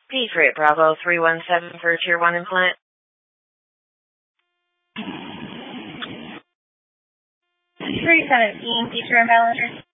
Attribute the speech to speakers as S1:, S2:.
S1: Patriot Bravo 317 for Tier 1 implant.
S2: 317, Patriot Ballinger.